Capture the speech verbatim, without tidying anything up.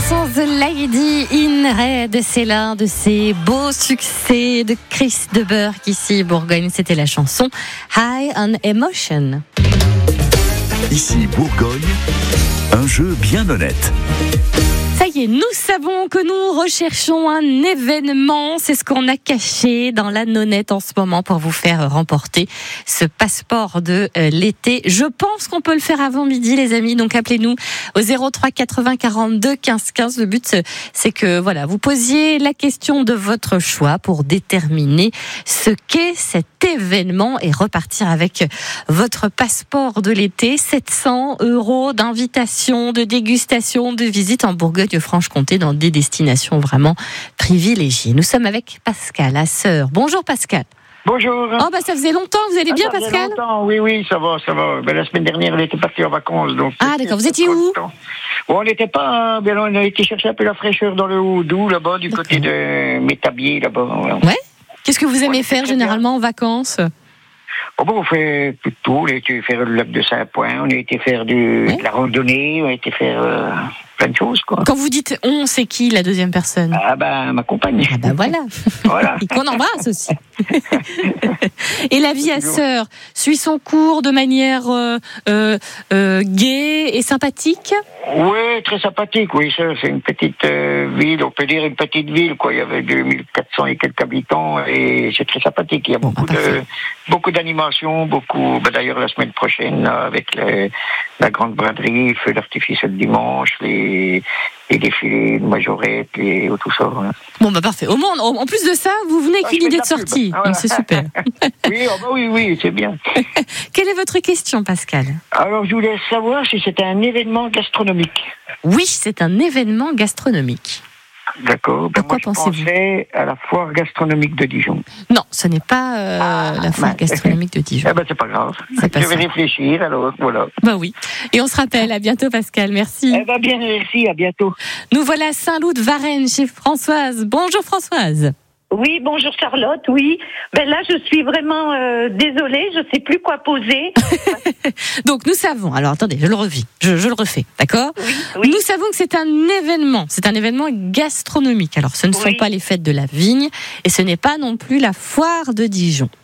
chanson The Lady in Red, c'est l'un de ces beaux succès de Chris de Burgh ici Bourgogne. C'était la chanson High on Emotion. Ici Bourgogne, un jeu bien honnête. Ça y est, nous savons que nous recherchons un événement. C'est ce qu'on a caché dans la nonnette en ce moment pour vous faire remporter ce passeport de euh, l'été. Je pense qu'on peut le faire avant midi, les amis. Donc appelez-nous au zéro trois quatre-vingts quarante-deux quinze quinze. Le but, c'est que voilà, vous posiez la question de votre choix pour déterminer ce qu'est cet événement et repartir avec votre passeport de l'été. sept cents euros d'invitation, de dégustation, de visite en Bourgogne-Franche-Comté dans des destinations vraiment privilégiées. Nous sommes avec Pascal, la sœur. Bonjour Pascal. Bonjour. Oh bah ça faisait longtemps, vous allez ah, bien ça faisait Pascal? longtemps. Oui, oui, ça va, ça va. Ben, la semaine dernière, on était partis en vacances. Donc ah d'accord, vous étiez où? Bon, on n'était pas, ben, on a été chercher un peu la fraîcheur dans le Haut-Doubs, là-bas, du d'accord. côté de Métabier, là-bas. Ouais. Qu'est-ce que vous aimez ouais, faire généralement bien. En vacances? Oh bon, on fait tout, on a été faire le lac de Saint-Point, on a été faire du, ouais. de la randonnée, on a été faire euh, plein de choses, quoi. Quand vous dites on, c'est qui la deuxième personne? Ah ben, ma compagne. Ah ben voilà. Voilà. Et qu'on embrasse aussi. Et la vie à sœur suit son cours de manière euh, euh, euh, gaie et sympathique? Oui, très sympathique, oui, ça, c'est une petite euh, ville, on peut dire une petite ville, quoi. Il y avait deux mille quatre cents et quelques habitants et c'est très sympathique. Il y a bon, beaucoup bah, de, beaucoup d'animations, beaucoup, bah, d'ailleurs la semaine prochaine, là, avec les, la grande braderie, feu d'artifice le dimanche, les, les défilés de majorettes, et tout ça. Hein. Bon, bah, parfait. Au moins, en plus de ça, vous venez avec une idée de sortie. Ah, voilà. Donc, c'est super. oui, oh, bah, oui, oui, c'est bien. Quelle est votre question, Pascal? Alors, je voulais savoir si c'était un événement gastronomique. Oui, c'est un événement gastronomique. D'accord. Ben à quoi moi, je pensais à la foire gastronomique de Dijon. Non, ce n'est pas euh, ah, la foire ben, gastronomique de Dijon. Eh ben, c'est pas grave. C'est pas je vais ça. réfléchir, alors, voilà. Bah oui. Et on se rappelle. À bientôt, Pascal. Merci. Eh ben, bien, merci. À bientôt. Nous voilà à Saint-Loup de Varennes chez Françoise. Bonjour, Françoise. Oui, bonjour Charlotte, oui. Ben là, je suis vraiment euh, désolée, je sais plus quoi poser. Donc, nous savons, alors attendez, je le revis, je, je le refais, d'accord? Oui, oui. Nous savons que c'est un événement, c'est un événement gastronomique. Alors, ce ne sont oui. pas les fêtes de la vigne et ce n'est pas non plus la foire de Dijon.